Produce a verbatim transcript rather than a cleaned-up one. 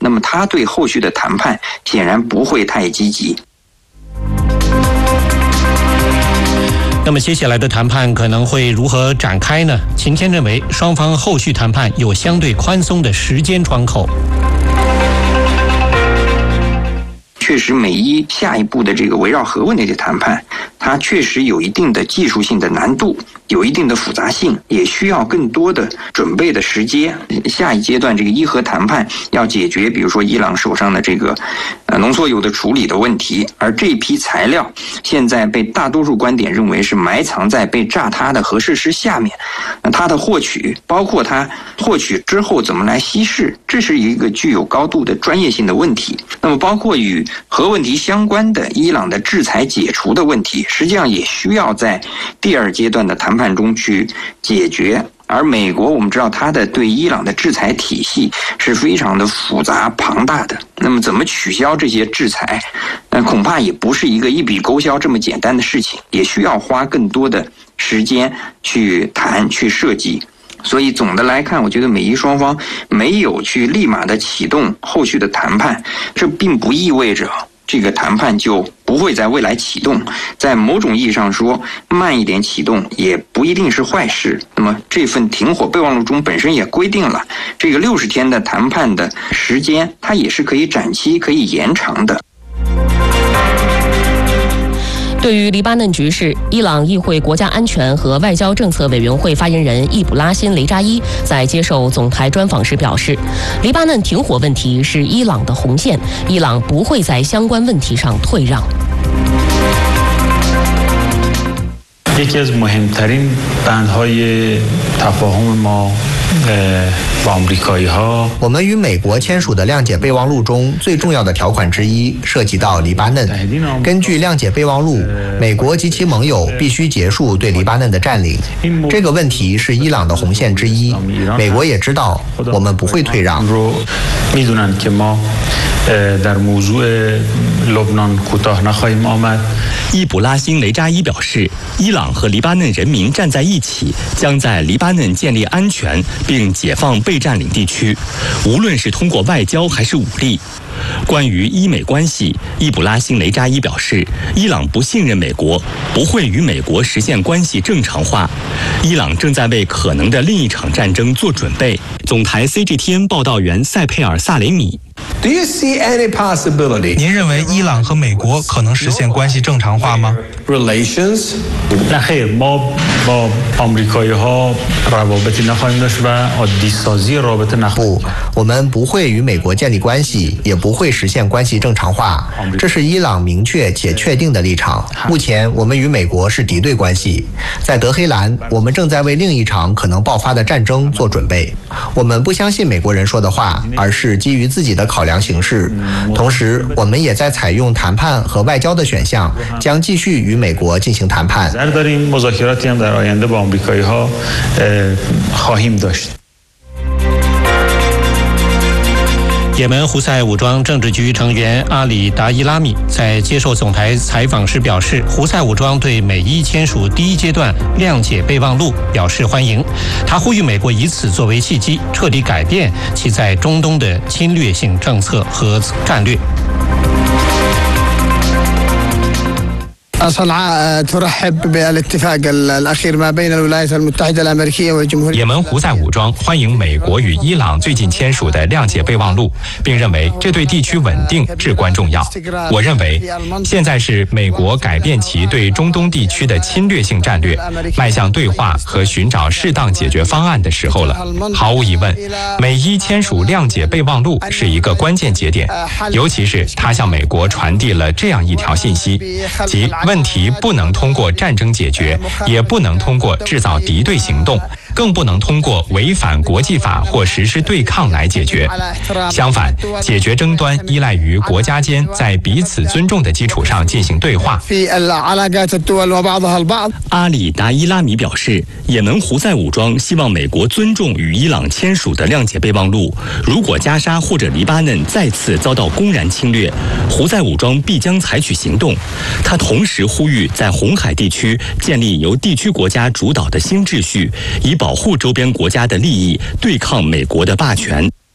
那么他对后续的谈判显然不会太积极。 那么接下来的谈判可能会如何展开呢？秦天认为，双方后续谈判有相对宽松的时间窗口。 确实，美伊下一步的这个围绕核问题的谈判，它确实有一定的技术性的难度，有一定的复杂性，也需要更多的准备的时间。下一阶段这个伊核谈判要解决，比如说伊朗手上的这个呃浓缩铀的处理的问题，而这批材料现在被大多数观点认为是埋藏在被炸塌的核设施下面，它的获取，包括它获取之后怎么来稀释，这是一个具有高度的专业性的问题。那么包括与核问题相关的伊朗的制裁解除的问题，实际上也需要在第二阶段的谈判中去解决。而美国我们知道它的对伊朗的制裁体系是非常的复杂庞大的，那么怎么取消这些制裁，那恐怕也不是一个一笔勾销这么简单的事情，也需要花更多的时间去谈去设计。所以总的来看，我觉得美伊双方没有去立马的启动后续的谈判，这并不意味着这个谈判就不会在未来启动。在某种意义上说，慢一点启动也不一定是坏事。那么这份停火备忘录中本身也规定了，这个六十天的谈判的时间，它也是可以展期、可以延长的。 对于黎巴嫩局势，伊朗议会国家安全和外交政策委员会发言人易卜拉欣·雷扎伊在接受总台专访时表示，黎巴嫩停火问题是伊朗的红线，伊朗不会在相关问题上退让。 یکی از مهمترین بندهای تفاهم ما با آمریکایی‌ها 我们与美国签署的谅解备忘录中最重要的条款之一涉及到黎巴嫩。根据谅解备忘录，美国及其盟友必须结束对黎巴嫩的占领。这个问题是伊朗的红线之一，美国也知道我们不会退让。 می‌دونن که ما در موضوع لبنان کوتاه نخواهیم آمد。 易卜拉欣·雷扎伊表示，伊朗和黎巴嫩人民站在一起，将在黎巴嫩建立安全并解放被占领地区，无论是通过外交还是武力。关于伊美关系，易卜拉欣·雷扎伊表示，伊朗不信任美国，不会与美国实现关系正常化。伊朗正在为可能的另一场战争做准备。总台 C G T N 报道员塞佩尔·萨雷米。 Do you see any possibility? 您认为伊朗和美国可能实现关系正常化吗 Relations? نه خیر ما با آمریکایی‌ها روابطی نخواهیم داشت و عادی سازی رابطه نخواهیم. 不，我们不会与美国建立关系，也不会实现关系正常化，这是伊朗明确且确定的立场。目前我们与美国是敌对关系，在德黑兰，我们正在为另一场可能爆发的战争做准备。我们不相信美国人说的话，而是基于自己的考量形势。同时，我们也在采用谈判和外交的选项，将继续与美国进行谈判。 也门胡塞武装政治局成员阿里达伊拉米在接受总台采访时表示，胡塞武装对美伊签署第一阶段谅解备忘录表示欢迎。他呼吁美国以此作为契机，彻底改变其在中东的侵略性政策和战略。 صنعاء ترحب بالاتفاق الأخير ما بين الولايات المتحدة الأمريكية والجمهورية. 也门胡塞武装欢迎美国与伊朗最近签署的谅解备忘录，并认为这对地区稳定至关重要。我认为现在是美国改变其对中东地区的侵略性战略，迈向对话和寻找适当解决方案的时候了。毫无疑问，美伊签署谅解备忘录是一个关键节点，尤其是它向美国传递了这样一条信息，即问题不能通过战争解决，也不能通过制造敌对行动，更不能通过违反国际法或实施对抗来解决。相反，解决争端依赖于国家间在彼此尊重的基础上进行对话。 阿里达伊拉米表示，也门胡塞武装希望美国尊重与伊朗签署的谅解备忘录。如果加沙或者黎巴嫩再次遭到公然侵略，胡塞武装必将采取行动。他同时呼吁在红海地区建立由地区国家主导的新秩序，以保护周边国家的利益，对抗美国的霸权。